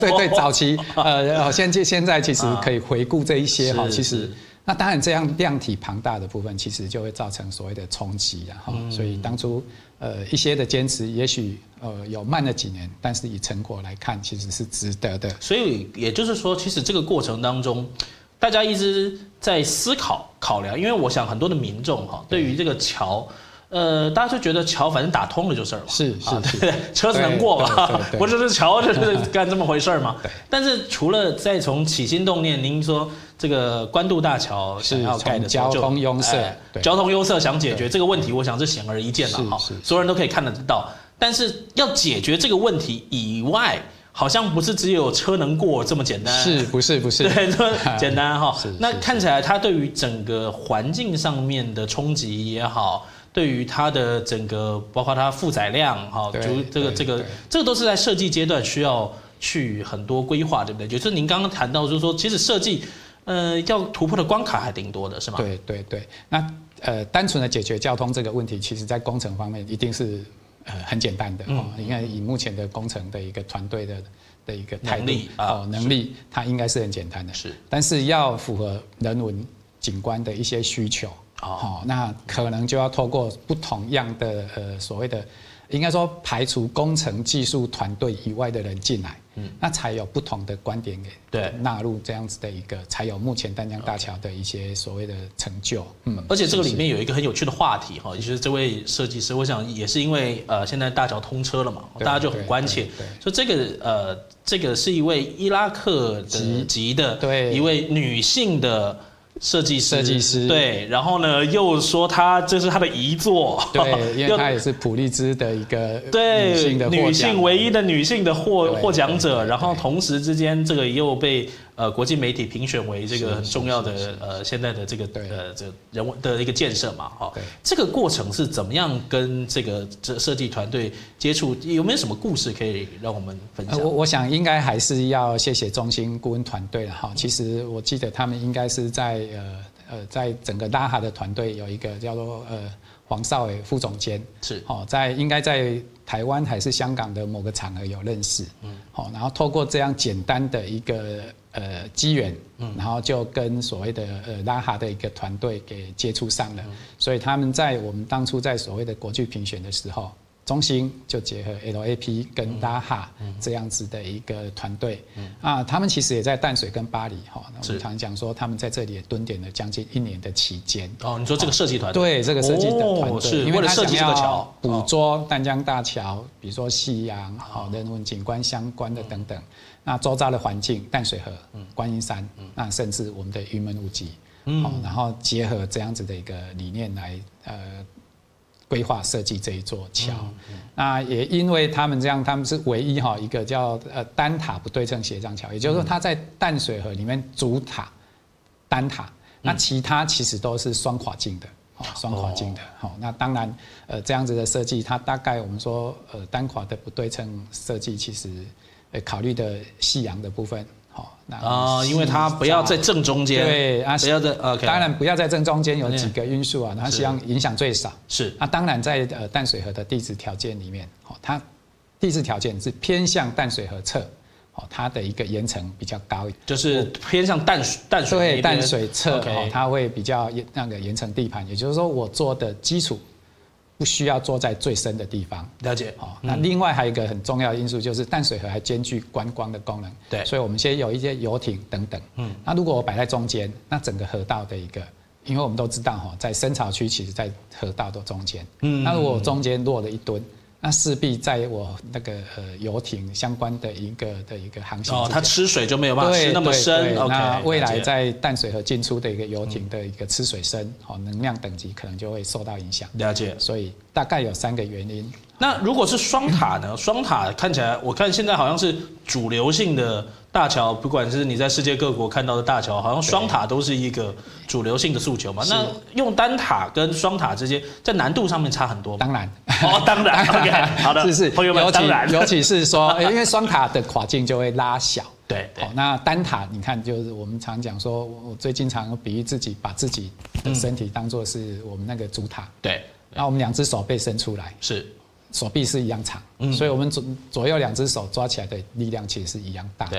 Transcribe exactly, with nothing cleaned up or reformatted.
对对，早期呃，现在现在其实可以回顾这一些哈，其实。那当然，这样量体庞大的部分，其实就会造成所谓的冲击了哈。嗯、所以当初呃一些的坚持，也许呃有慢了几年，但是以成果来看，其实是值得的。 所以也就是说，其实这个过程当中，大家一直在思考考量，因为我想很多的民众哈，对于这个桥。呃，大家就觉得桥反正打通了就事儿嘛， 是是， 啊、对对，车子能过嘛，不是桥就是干这么回事儿嘛。但是除了再从起心动念，您说这个关渡大桥想要盖的时候， 交通拥塞， 哎、交通拥塞想解决这个问题，我想是显而易见了哈，所有人都可以看得到。但是要解决这个问题以外，好像不是只有车能过这么简单， 是不是不是？ 对，这么简单哈。那看起来它对于整个环境上面的冲击也好。对于它的整个，包括它负载量，哈，就这个这个这个都是在设计阶段需要去很多规划，对不对？就是您刚刚谈到，就是说，其实设计，呃，要突破的关卡还挺多的，是吗？ 对对对。那呃，单纯的解决交通这个问题，其实在工程方面一定是呃很简单的哦。应该以目前的工程的一个团队的的一个态度哦能力，它应该是很简单的。 是， 但是要符合人文景观的一些需求。哦，那可能就要透过不同样的呃所谓的，应该说排除工程技术团队以外的人进来，嗯，那才有不同的观点给对纳入这样子的一个，才有目前淡江大桥的一些所谓的成就，嗯， 而且这个里面有一个很有趣的话题哈，也就是这位设计师，我想也是因为呃现在大桥通车了嘛，大家就很关切，所以这个呃这个是一位伊拉克的籍的一位女性的。设计师， 设计师对，然后呢，又说他这是他的遗作， 对，因为他也是普利兹的一个对女性的女性唯一的女性的获获奖者，然后同时之间这个又被呃国际媒体评选为这个很重要的呃现在的这个呃这个人物的一个建设嘛，哈，这个过程是怎么样跟这个这设计团队接触？有没有什么故事可以让我们分享？ 我我想应该还是要谢谢中心顾问团队了哈。其实我记得他们应该是在呃呃，在整个拉哈的团队有一个叫做呃黄少伟副总监， 是哦，在应该在台湾还是香港的某个场合有认识，嗯，好，然后透过这样简单的一个呃机缘，嗯，然后就跟所谓的呃拉哈的一个团队给接触上了，嗯、所以他们在我们当初在所谓的国际评选的时候。中心就结合 L A P 跟拉哈这样子的一个团队、嗯、啊，他们其实也在淡水跟巴黎哈。我们常讲说，他们在这里也蹲点了将近一年的期间。 哦，你说这个设计团队？ 对，这个设计的团队， 是因为他想要捕捉淡江大桥，比如说夕阳、好人文景观相关的等等。那周遭的环境，淡水河、观音山，那甚至我们的云门舞集，嗯，然后结合这样子的一个理念来呃。规划设计这一座桥，嗯嗯、那也因为他们这样，他们是唯一哈一个叫呃单塔不对称斜障桥，也就是说它在淡水河里面主塔单塔，嗯、那其他其实都是双跨径的，哦，双跨径的，好，哦，那当然呃这样子的设计，它大概我们说呃单跨的不对称设计，其实呃考虑的夕阳的部分。好，那啊，因为它不要在正中间， 对啊， 不要在 OK， 当然不要在正中间，有几个因素啊，它希望影响最少。 是啊，当然在呃淡水河的地质条件里面，好，它地质条件是偏向淡水河侧，好，它的一个岩层比较高， 就是偏向淡水淡水对淡水侧，哦，它会比较那个岩层地盘，也就是说我做的基础。不需要坐在最深的地方， 了解。 哦，那另外还有一个很重要的因素就是淡水河还兼具观光的功能， 对， 所以我们现在有一些游艇等等。嗯，那如果我摆在中间，那整个河道的一个，因为我们都知道哈，在深潮区其实在河道的中间，嗯，那如果我中间落了一吨。那势必在我那个呃游艇相关的一个的一个航行哦，它吃水就没有办法吃那么深。 那未来在淡水河进出的一个游艇的一个吃水深，哦，能量等级可能就会受到影响。 了解。 所以大概有三个原因。 那如果是双塔呢？双塔看起来，我看现在好像是主流性的大桥，不管是你在世界各国看到的大桥，好像双塔都是一个主流性的诉求嘛。那用单塔跟双塔之间，在难度上面差很多吗？ 当然， 哦，当然 ，OK， 好的， 是是， 朋友们，当然， 尤其是说，因为双塔的跨径就会拉小。 对， 好，那单塔你看，就是我们常讲说，我最经常比喻自己，把自己的身体当作是我们那个主塔。 对， 那我们两只手被伸出来， 是。 手臂是一样长，嗯、所以我们左左右两只手抓起来的力量其实是一样大。 对，